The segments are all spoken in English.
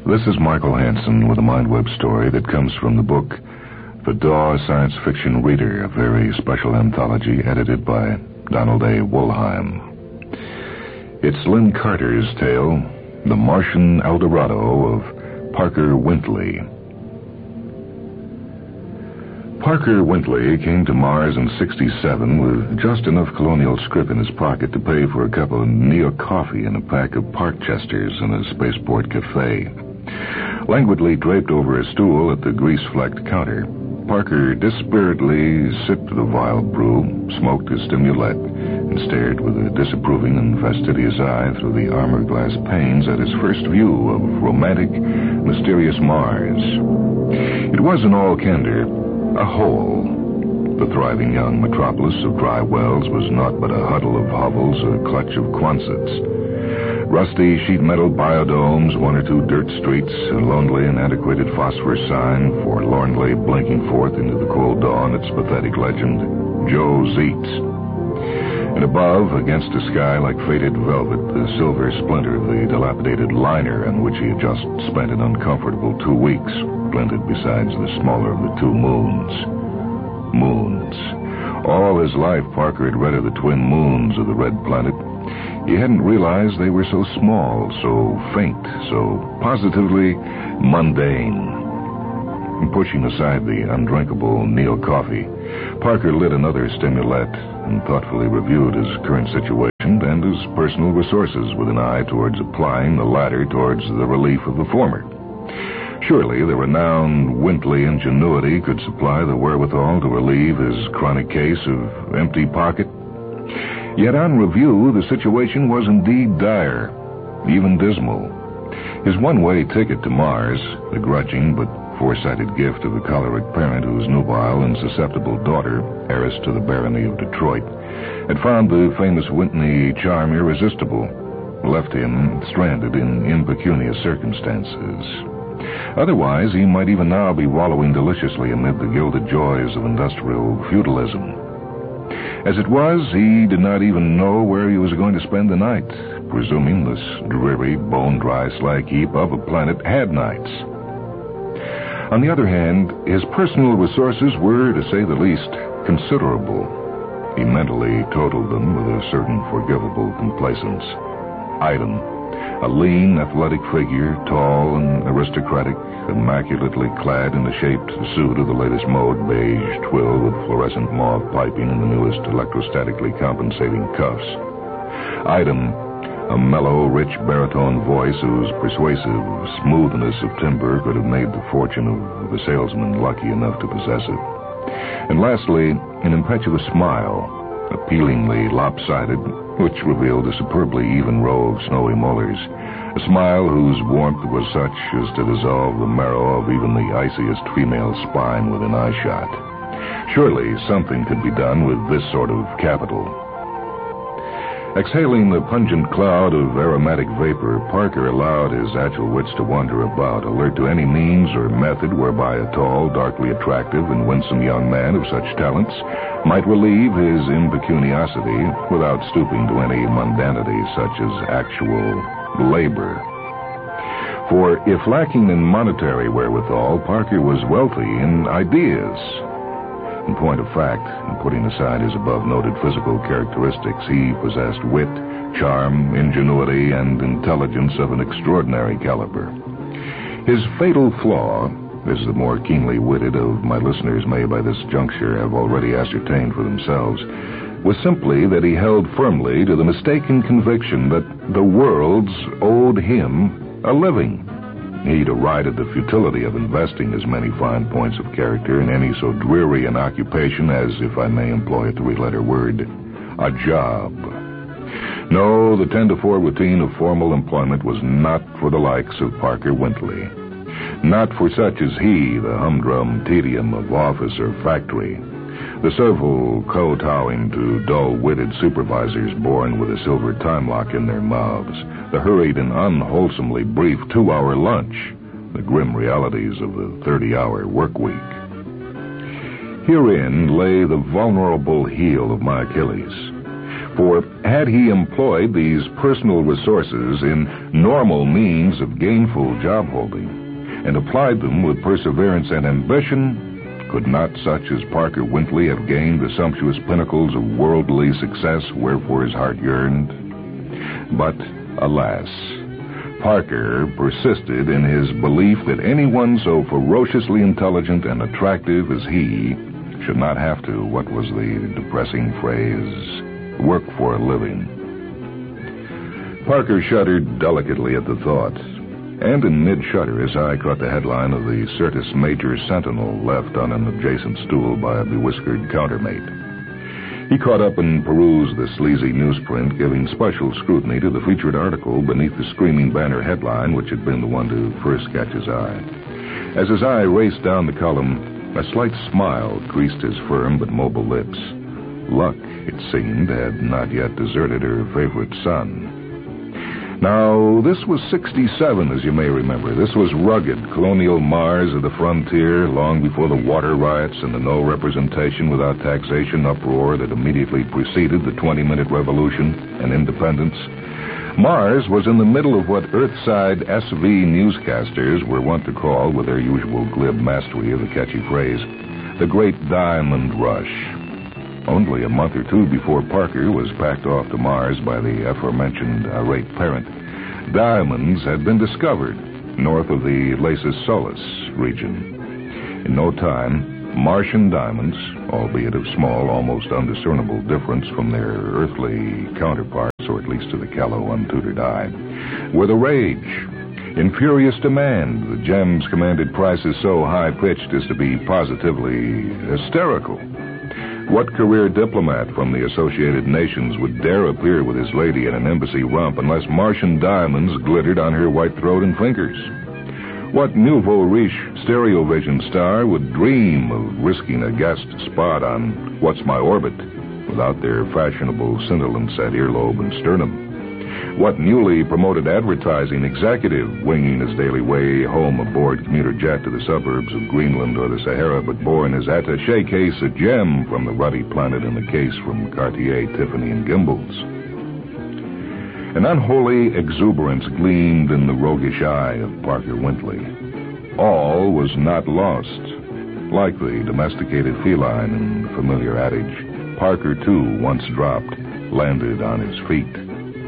This is Michael Hansen with a MindWeb story that comes from the book The Daw Science Fiction Reader, a very special anthology edited by Donald A. Wollheim. It's Lynn Carter's tale, The Martian Eldorado of Parker Wyntley. Parker Wyntley came to Mars in '67 with just enough colonial scrip in his pocket to pay for a cup of New York coffee and a pack of Parkchesters in a spaceport cafe. Languidly draped over a stool at the grease-flecked counter, Parker dispiritedly sipped the vile brew, smoked his stimulette, and stared with a disapproving and fastidious eye through the armor-glass panes at his first view of romantic, mysterious Mars. It was, in all candor, a hole. The thriving young metropolis of dry wells was naught but a huddle of hovels, a clutch of Quonsets. Rusty sheet-metal biodomes, one or two dirt streets, a lonely and antiquated phosphor sign, forlornly blinking forth into the cold dawn its pathetic legend, Joe Zeitz. And above, against a sky like faded velvet, the silver splinter of the dilapidated liner on which he had just spent an uncomfortable 2 weeks, glinted besides the smaller of the two moons. Moons. All his life, Parker had read of the twin moons of the red planet. He hadn't realized they were so small, so faint, so positively mundane. Pushing aside the undrinkable Neil coffee, Parker lit another stimulette and thoughtfully reviewed his current situation and his personal resources with an eye towards applying the latter towards the relief of the former. Surely the renowned Wyntley ingenuity could supply the wherewithal to relieve his chronic case of empty pocket. Yet on review, the situation was indeed dire, even dismal. His one-way ticket to Mars, the grudging but foresighted gift of a choleric parent whose nubile and susceptible daughter, heiress to the barony of Detroit, had found the famous Whitney charm irresistible, left him stranded in impecunious circumstances. Otherwise, he might even now be wallowing deliciously amid the gilded joys of industrial feudalism. As it was, he did not even know where he was going to spend the night, presuming this dreary, bone-dry slag heap of a planet had nights. On the other hand, his personal resources were, to say the least, considerable. He mentally totaled them with a certain forgivable complacence. Item: a lean, athletic figure, tall and aristocratic, immaculately clad in the shaped suit of the latest mode beige twill with fluorescent mauve piping and the newest electrostatically compensating cuffs. Item: a mellow, rich baritone voice whose persuasive smoothness of timbre could have made the fortune of a salesman lucky enough to possess it. And lastly, an impetuous smile, appealingly lopsided, which revealed a superbly even row of snowy molars, a smile whose warmth was such as to dissolve the marrow of even the iciest female spine with an eye shot. Surely something could be done with this sort of capital. Exhaling the pungent cloud of aromatic vapor, Parker allowed his agile wits to wander about, alert to any means or method whereby a tall, darkly attractive, and winsome young man of such talents might relieve his impecuniosity without stooping to any mundanity such as actual labor. For if lacking in monetary wherewithal, Parker was wealthy in ideas. In point of fact, and putting aside his above-noted physical characteristics, he possessed wit, charm, ingenuity, and intelligence of an extraordinary caliber. His fatal flaw, as the more keenly witted of my listeners may by this juncture have already ascertained for themselves, was simply that he held firmly to the mistaken conviction that the worlds owed him a living. He derided the futility of investing as many fine points of character in any so dreary an occupation as, if I may employ a three-letter word, a job. No, the 10 to 4 routine of formal employment was not for the likes of Parker Wyntley. Not for such as he, the humdrum tedium of office or factory, the servile kowtowing to dull-witted supervisors born with a silver time lock in their mouths, the hurried and unwholesomely brief 2-hour lunch, the grim realities of the 30-hour work week. Herein lay the vulnerable heel of my Achilles. For had he employed these personal resources in normal means of gainful job holding, and applied them with perseverance and ambition, could not such as Parker Wintley have gained the sumptuous pinnacles of worldly success wherefore his heart yearned? But, alas, Parker persisted in his belief that anyone so ferociously intelligent and attractive as he should not have to, what was the depressing phrase, work for a living. Parker shuddered delicately at the thought, and in mid-shudder his eye caught the headline of the Certus Major Sentinel left on an adjacent stool by a bewhiskered countermate. He caught up and perused the sleazy newsprint, giving special scrutiny to the featured article beneath the screaming banner headline, which had been the one to first catch his eye. As his eye raced down the column, a slight smile creased his firm but mobile lips. Luck, it seemed, had not yet deserted her favorite son. Now, this was 67, as you may remember. This was rugged, colonial Mars of the frontier, long before the water riots and the no representation without taxation uproar that immediately preceded the 20-minute revolution and independence. Mars was in the middle of what Earthside SV newscasters were wont to call, with their usual glib mastery of the catchy phrase, the Great Diamond Rush. Only a month or two before Parker was packed off to Mars by the aforementioned irate parent, diamonds had been discovered north of the Lasis Solis region. In no time, Martian diamonds, albeit of small, almost undiscernible difference from their earthly counterparts, or at least to the callow, untutored eye, were the rage. In furious demand, the gems commanded prices so high-pitched as to be positively hysterical. What career diplomat from the Associated Nations would dare appear with his lady in an embassy romp unless Martian diamonds glittered on her white throat and fingers? What nouveau riche stereovision star would dream of risking a guest spot on What's My Orbit without their fashionable scintillance at earlobe and sternum? What newly promoted advertising executive winging his daily way home aboard commuter jet to the suburbs of Greenland or the Sahara, but bore in his attaché case a gem from the ruddy planet in the case from Cartier, Tiffany, and Gimbel's? An unholy exuberance gleamed in the roguish eye of Parker Wintley. All was not lost. Like the domesticated feline in the familiar adage, Parker, too, once dropped, landed on his feet.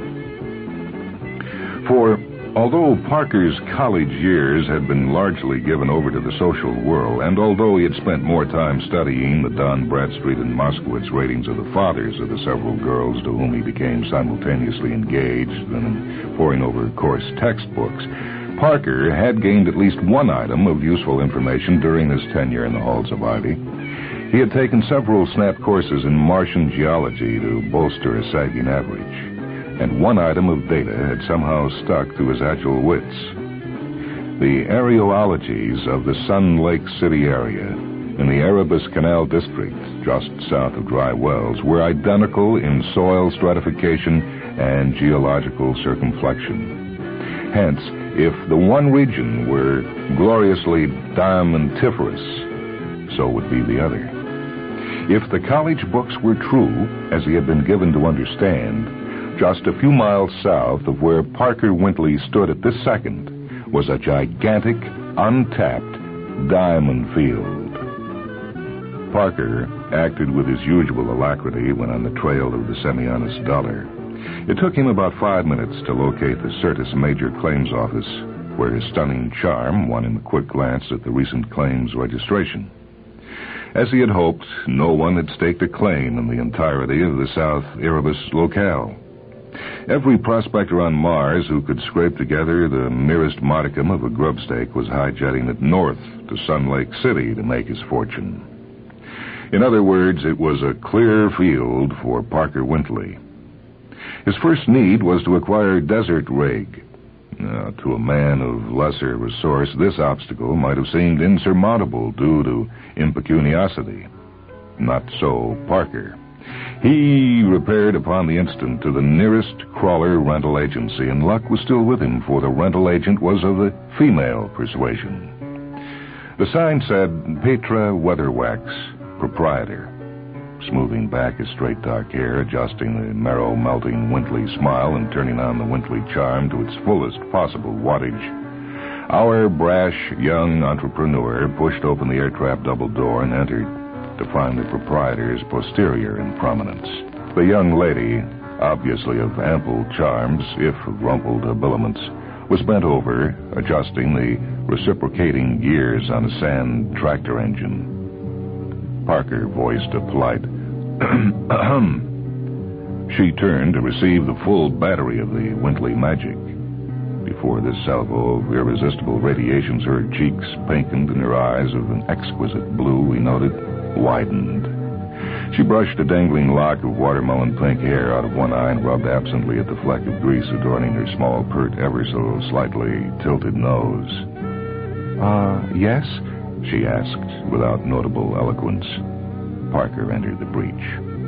For, although Parker's college years had been largely given over to the social whirl, and although he had spent more time studying the Don Bradstreet and Moskowitz ratings of the fathers of the several girls to whom he became simultaneously engaged than in poring over course textbooks, Parker had gained at least one item of useful information during his tenure in the halls of Ivy. He had taken several snap courses in Martian geology to bolster his sagging average, and one item of data had somehow stuck to his agile wits. The areologies of the Sun Lake City area in the Erebus Canal District, just south of Dry Wells, were identical in soil stratification and geological circumflexion. Hence, if the one region were gloriously diamondiferous, so would be the other. If the college books were true, as he had been given to understand, just a few miles south of where Parker Wintley stood at this second was a gigantic, untapped diamond field. Parker acted with his usual alacrity when on the trail of the semi-honest dollar. It took him about 5 minutes to locate the Certus Major Claims Office, where his stunning charm won him a quick glance at the recent claims registration. As he had hoped, no one had staked a claim in the entirety of the South Erebus locale. Every prospector on Mars who could scrape together the merest modicum of a grub stake was high-jetting it north to Sun Lake City to make his fortune. In other words, it was a clear field for Parker Wintley. His first need was to acquire desert rig. To a man of lesser resource, this obstacle might have seemed insurmountable due to impecuniosity. Not so Parker. He repaired upon the instant to the nearest crawler rental agency, and luck was still with him, for the rental agent was of the female persuasion. The sign said, Petra Weatherwax, proprietor. smoothing back his straight dark hair, adjusting the marrow-melting Wintley smile, and turning on the Wintley charm to its fullest possible wattage. Our brash young entrepreneur pushed open the air-trap double door and entered to find the proprietor's posterior in prominence. The young lady, obviously of ample charms, if of rumpled habiliments, was bent over, adjusting the reciprocating gears on a sand tractor engine. Parker voiced a polite ahem. She turned to receive the full battery of the Wintley magic. Before this salvo of irresistible radiations, her cheeks pinkened and her eyes of an exquisite blue, he noted, widened. She brushed a dangling lock of watermelon pink hair out of one eye and rubbed absently at the fleck of grease adorning her small, pert, ever so slightly tilted nose. Yes? She asked, without notable eloquence. Parker entered the breach.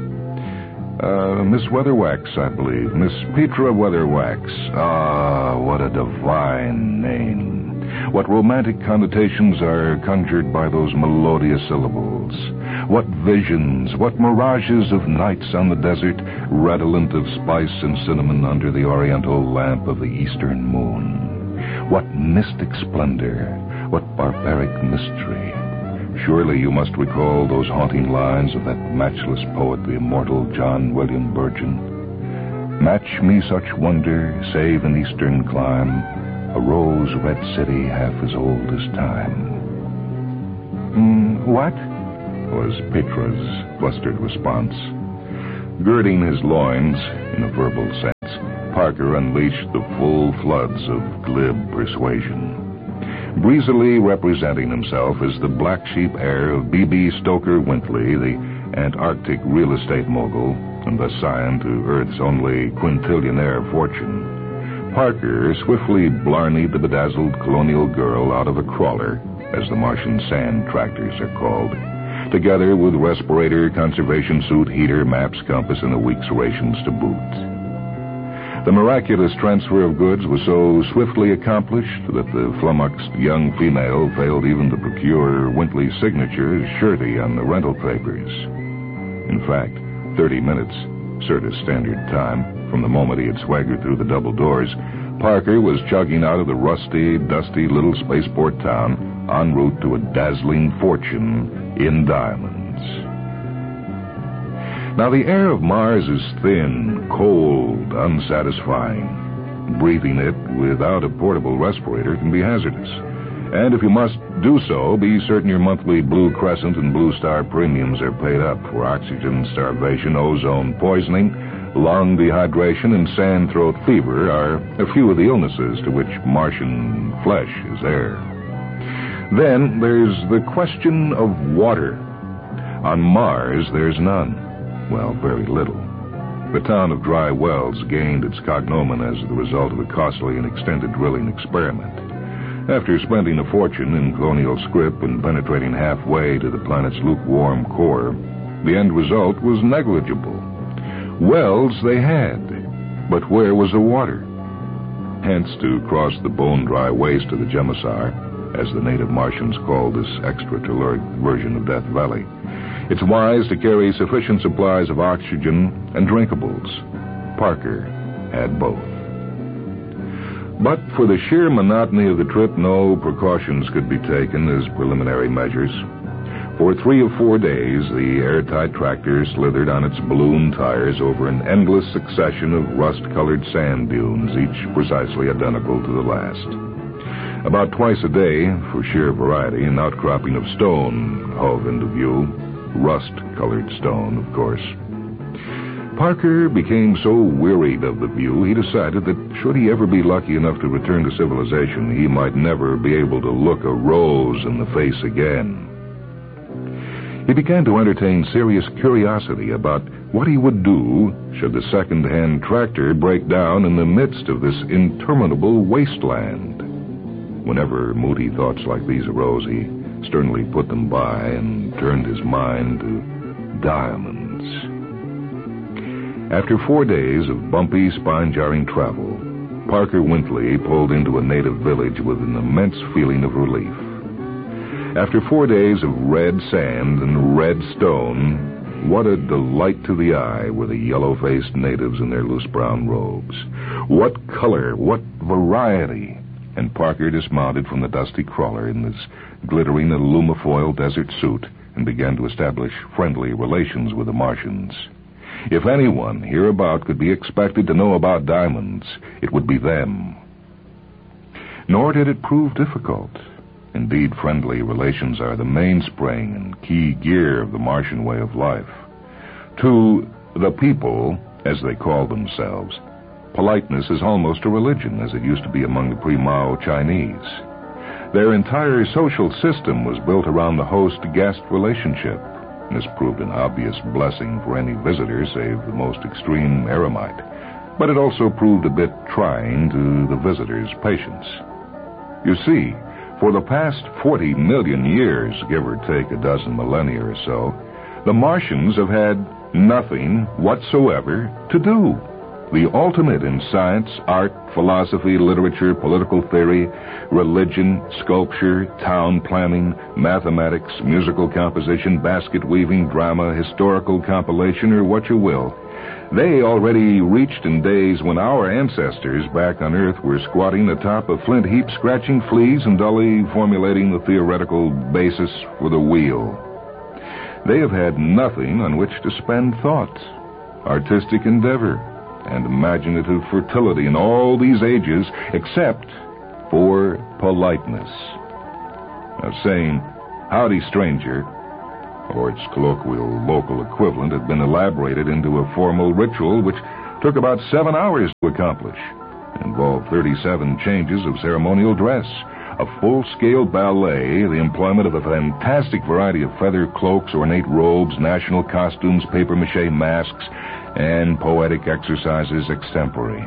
Miss Weatherwax, I believe. Miss Petra Weatherwax. Ah, what a divine name. What romantic connotations are conjured by those melodious syllables. What visions, what mirages of nights on the desert, redolent of spice and cinnamon under the oriental lamp of the eastern moon. What mystic splendor, what barbaric mystery. Surely you must recall those haunting lines of that matchless poet, the immortal John William Burgeon. Match me such wonder, save an eastern clime, a rose-red city half as old as time. What? Was Petra's flustered response. Girding his loins, in a verbal sense, Parker unleashed the full floods of glib persuasion. Breezily representing himself as the black sheep heir of B.B. Stoker Wintley, the Antarctic real estate mogul, and the scion to Earth's only quintillionaire fortune, Parker swiftly blarneyed the bedazzled colonial girl out of a crawler, as the Martian sand tractors are called, together with respirator, conservation suit, heater, maps, compass, and a week's rations to boot. The miraculous transfer of goods was so swiftly accomplished that the flummoxed young female failed even to procure Wintley's signature as surety on the rental papers. In fact, 30 minutes, Serta's standard time, from the moment he had swaggered through the double doors, Parker was chugging out of the rusty, dusty little spaceport town en route to a dazzling fortune in diamonds. Now, the air of Mars is thin, cold, unsatisfying. Breathing it without a portable respirator can be hazardous. And if you must do so, be certain your monthly Blue Crescent and Blue Star premiums are paid up, for oxygen starvation, ozone poisoning, lung dehydration, and sand throat fever are a few of the illnesses to which Martian flesh is heir. Then there's the question of water. On Mars, there's none. Well, very little. The town of Dry Wells gained its cognomen as the result of a costly and extended drilling experiment. After spending a fortune in colonial scrip and penetrating halfway to the planet's lukewarm core, the end result was negligible. Wells they had, but where was the water? Hence, to cross the bone-dry waste of the Gemisar, as the native Martians called this extraterritorial version of Death Valley, it's wise to carry sufficient supplies of oxygen and drinkables. Parker had both. But for the sheer monotony of the trip, no precautions could be taken as preliminary measures. For 3 or 4 days, the airtight tractor slithered on its balloon tires over an endless succession of rust-colored sand dunes, each precisely identical to the last. About twice a day, for sheer variety, an outcropping of stone hove into view. Rust-colored stone, of course. Parker became so wearied of the view, he decided that should he ever be lucky enough to return to civilization, he might never be able to look a rose in the face again. He began to entertain serious curiosity about what he would do should the second-hand tractor break down in the midst of this interminable wasteland. Whenever moody thoughts like these arose, he sternly put them by and turned his mind to diamonds. After 4 days of bumpy, spine-jarring travel, Parker Wintley pulled into a native village with an immense feeling of relief. After 4 days of red sand and red stone, What a delight to the eye were the yellow-faced natives in their loose brown robes. What color, what variety! And Parker dismounted from the dusty crawler in this glittering alumifoil desert suit and began to establish friendly relations with the Martians. If anyone hereabout could be expected to know about diamonds, it would be them. Nor did it prove difficult. Indeed, friendly relations are the mainspring and key gear of the Martian way of life. To the people, as they call themselves, politeness is almost a religion, as it used to be among the pre-Mao Chinese. Their entire social system was built around the host-guest relationship. This proved an obvious blessing for any visitor save the most extreme eremite, but it also proved a bit trying to the visitor's patience. You see, for the past 40 million years, give or take a dozen millennia or so, the Martians have had nothing whatsoever to do. The ultimate in science, art, philosophy, literature, political theory, religion, sculpture, town planning, mathematics, musical composition, basket weaving, drama, historical compilation, or what you will. They already reached in days when our ancestors back on Earth were squatting atop a flint heap, scratching fleas and dully formulating the theoretical basis for the wheel. They have had nothing on which to spend thought, artistic endeavor, and imaginative fertility in all these ages, except for politeness. Now, saying, "Howdy, stranger," or its colloquial local equivalent, had been elaborated into a formal ritual which took about 7 hours to accomplish. It involved 37 changes of ceremonial dress, a full-scale ballet, the employment of a fantastic variety of feather cloaks, ornate robes, national costumes, papier-mâché masks, and poetic exercises extempore.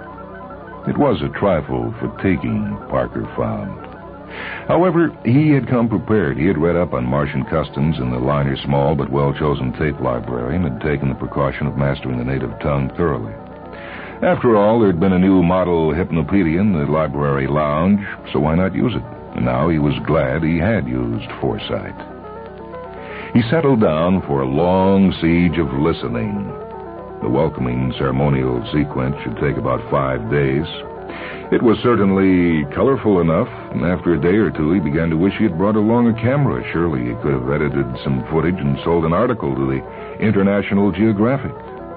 It was a trifle fatiguing, Parker found. However, he had come prepared. He had read up on Martian customs in the Liner small but well-chosen tape library and had taken the precaution of mastering the native tongue thoroughly. After all, there had been a new model hypnopedia in the library lounge, so why not use it? And now he was glad he had used foresight. He settled down for a long siege of listening. The welcoming ceremonial sequence should take about 5 days. It was certainly colorful enough, and after a day or two he began to wish he had brought along a camera. Surely he could have edited some footage and sold an article to the International Geographic.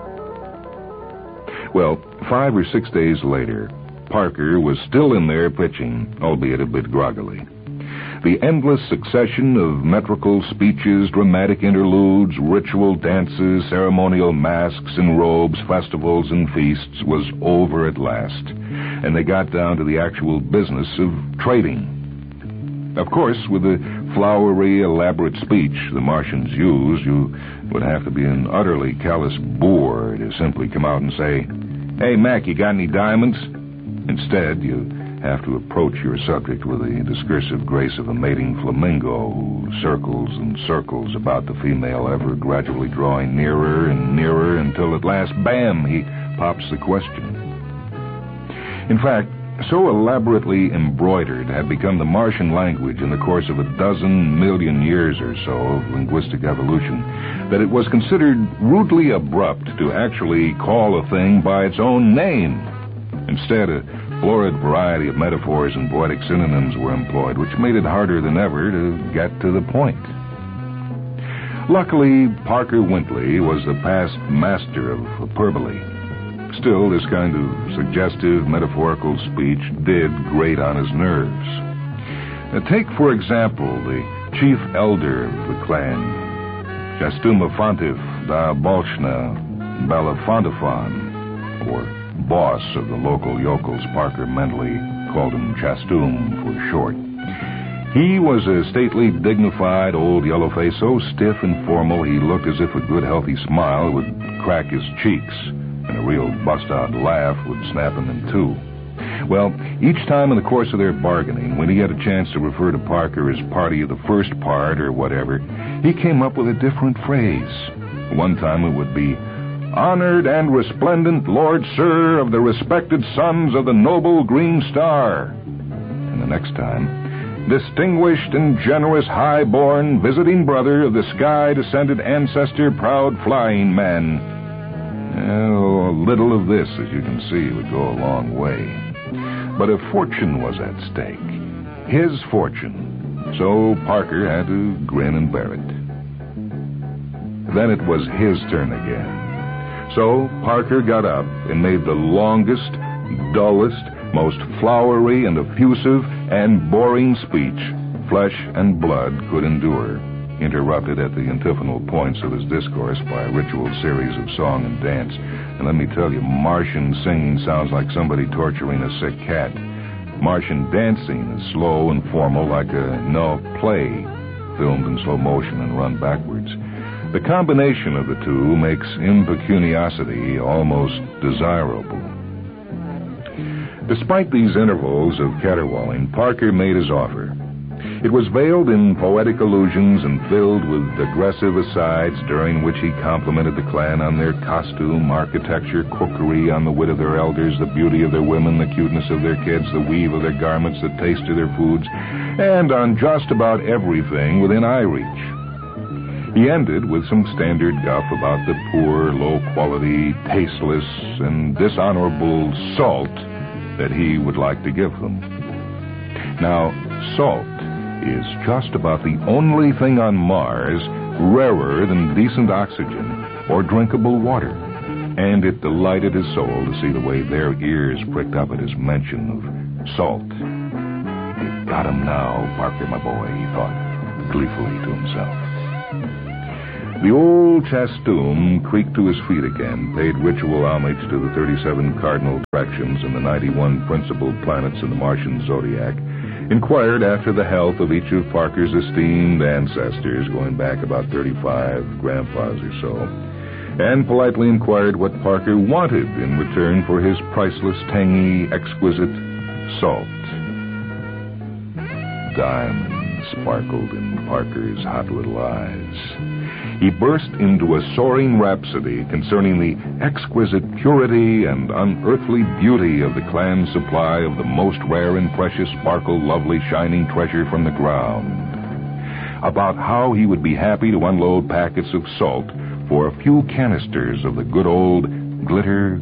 Well, 5 or 6 days later, Parker was still in there pitching, albeit a bit groggily. The endless succession of metrical speeches, dramatic interludes, ritual dances, ceremonial masks and robes, festivals and feasts was over at last, and they got down to the actual business of trading. Of course, with the flowery, elaborate speech the Martians use, you would have to be an utterly callous boor to simply come out and say, "Hey, Mac, you got any diamonds?" Instead, you have to approach your subject with the discursive grace of a mating flamingo who circles and circles about the female, ever gradually drawing nearer and nearer until at last, bam, he pops the question. In fact, so elaborately embroidered had become the Martian language in the course of 12 million years or so of linguistic evolution that it was considered rudely abrupt to actually call a thing by its own name. Instead, a florid variety of metaphors and poetic synonyms were employed, which made it harder than ever to get to the point. Luckily, Parker Wintley was the past master of hyperbole. Still, this kind of suggestive, metaphorical speech did grate on his nerves. Take, for example, the chief elder of the clan, Jastumafantif da Bolshna Balafondafon, or boss of the local yokels. Parker mentally called him Chastum for short. He was a stately, dignified old yellow-face, so stiff and formal he looked as if a good, healthy smile would crack his cheeks, and a real bust-out laugh would snap him in two. Well, each time in the course of their bargaining, when he had a chance to refer to Parker as party of the first part or whatever, he came up with a different phrase. One time it would be, "Honored and resplendent Lord Sir of the respected sons of the noble Green Star." And the next time, distinguished and generous, high-born, visiting brother of the sky-descended ancestor, proud flying man. A little of this, as you can see, would go a long way. But a fortune was at stake. His fortune. So Parker had to grin and bear it. Then it was his turn again. So Parker got up and made the longest, dullest, most flowery and effusive and boring speech flesh and blood could endure, interrupted at the antiphonal points of his discourse by a ritual series of song and dance. And let me tell you, Martian singing sounds like somebody torturing a sick cat. Martian dancing is slow and formal, like a play, filmed in slow motion and run backwards. The combination of the two makes impecuniosity almost desirable. Despite these intervals of caterwauling, Parker made his offer. It was veiled in poetic allusions and filled with aggressive asides, during which he complimented the clan on their costume, architecture, cookery, on the wit of their elders, the beauty of their women, the cuteness of their kids, the weave of their garments, the taste of their foods, and on just about everything within eye reach. He ended with some standard guff about the poor, low-quality, tasteless, and dishonorable salt that he would like to give them. Now, salt is just about the only thing on Mars rarer than decent oxygen or drinkable water, and it delighted his soul to see the way their ears pricked up at his mention of salt. "You've got him now, Parker, my boy," he thought gleefully to himself. The old Chastoom creaked to his feet again, paid ritual homage to the 37 cardinal directions and the 91 principal planets in the Martian zodiac, inquired after the health of each of Parker's esteemed ancestors, going back about 35 grandpas or so, and politely inquired what Parker wanted in return for his priceless, tangy, exquisite salt. Diamonds sparkled in Parker's hot little eyes. He burst into a soaring rhapsody concerning the exquisite purity and unearthly beauty of the clan's supply of the most rare and precious, sparkle, lovely, shining treasure from the ground. About how he would be happy to unload packets of salt for a few canisters of the good old glitter